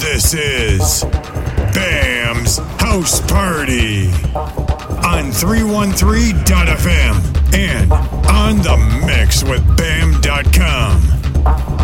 This is BAM's House Party on 313.fm and on the mix with BAM.com.